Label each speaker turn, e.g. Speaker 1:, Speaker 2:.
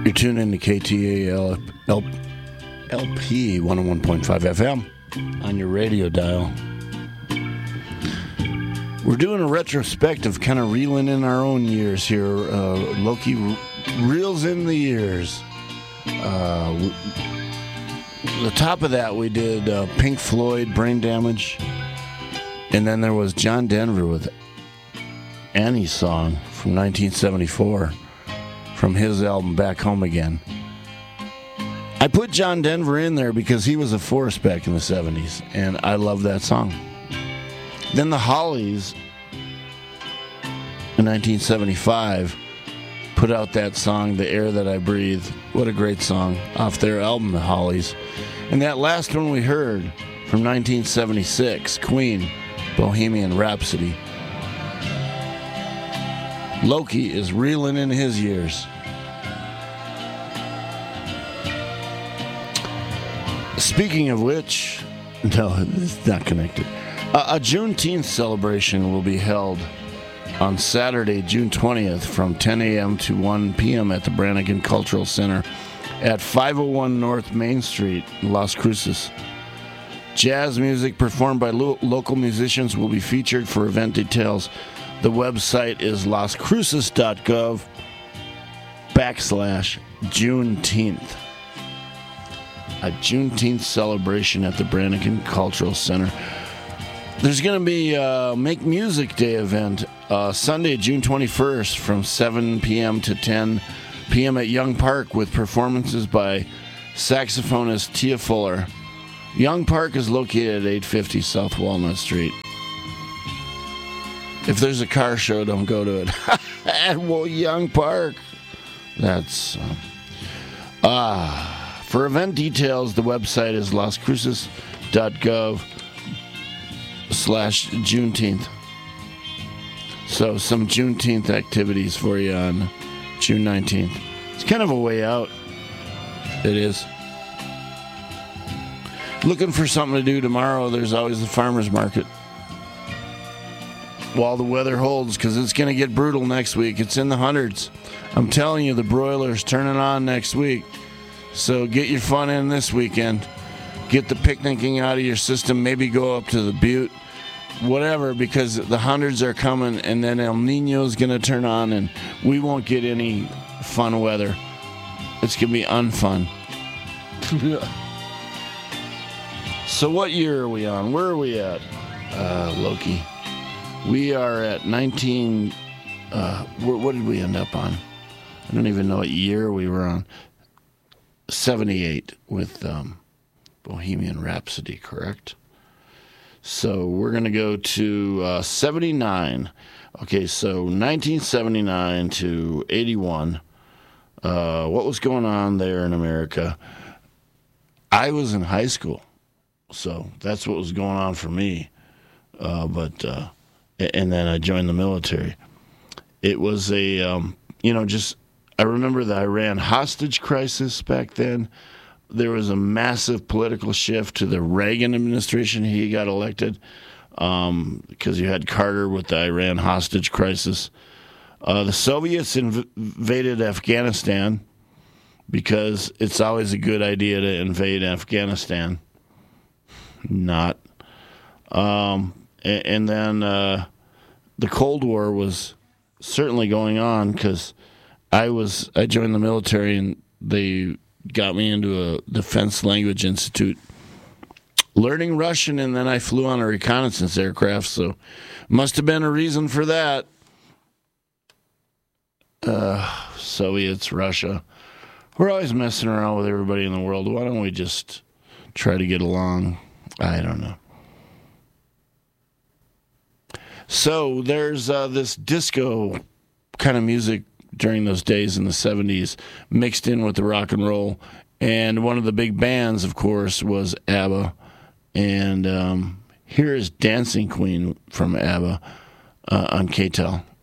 Speaker 1: You're tuned into KTAL LP 101.5 FM on your radio dial. We're doing a retrospective, kind of reeling in our own years here. Loki reels in the years. The top of that, we did Pink Floyd, Brain Damage. And then there was John Denver with Annie's Song from 1974 from his album Back Home Again. I put John Denver in there because he was a force back in the 70s, and I love that song. Then the Hollies in 1975 put out that song, The Air That I Breathe. What a great song, off their album, The Hollies. And that last one we heard from 1976, Queen, Bohemian Rhapsody. Loki is reeling in his years. Speaking of which, no, it's not connected. A Juneteenth celebration will be held on Saturday, June 20th from 10 a.m. to 1 p.m. at the Brannigan Cultural Center at 501 North Main Street, Las Cruces. Jazz music performed by local musicians will be featured. For event details, the website is lascruces.gov/Juneteenth. A Juneteenth celebration at the Brannigan Cultural Center. There's going to be a Make Music Day event Sunday, June 21st from 7 p.m. to 10 p.m. at Young Park with performances by saxophonist Tia Fuller. Young Park is located at 850 South Walnut Street. If there's a car show, don't go to it. At Young Park. That's... For event details, the website is lascruces.gov/Juneteenth. So some Juneteenth activities for you on June 19th. It's kind of a way out. It is. Looking for something to do tomorrow, there's always the farmer's market. While the weather holds, because it's going to get brutal next week. It's in the hundreds. I'm telling you, the broiler's turning on next week. So get your fun in this weekend. Get the picnicking out of your system. Maybe go up to the Butte. Whatever, because the hundreds are coming, and then El Nino's going to turn on, and we won't get any fun weather. It's going to be unfun. So what year are we on? Where are we at, Loki? We are at 19... what did we end up on? I don't even know what year we were on. 78 with Bohemian Rhapsody, correct? So we're going to go to 79. Okay, so 1979 to 81. What was going on there in America? I was in high school, so that's what was going on for me. And then I joined the military. It was a, I remember the Iran hostage crisis back then. There was a massive political shift to the Reagan administration. He got elected because you had Carter with the Iran hostage crisis. The Soviets invaded Afghanistan because it's always a good idea to invade Afghanistan. Not. And then the Cold War was certainly going on because I joined the military and they got me into a Defense Language Institute learning Russian, and then I flew on a reconnaissance aircraft, so must have been a reason for that. Soviets, Russia. We're always messing around with everybody in the world. Why don't we just try to get along? I don't know. So there's this disco kind of music during those days in the 70s, mixed in with the rock and roll. And one of the big bands, of course, was ABBA. And here is Dancing Queen from ABBA on KTEL.